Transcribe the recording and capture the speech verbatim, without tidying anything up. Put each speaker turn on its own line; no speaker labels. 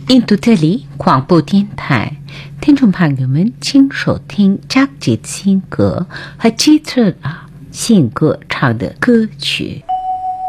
印度特里广播电台，听众朋友们，请收听张杰新歌和基特啊新歌唱的歌曲。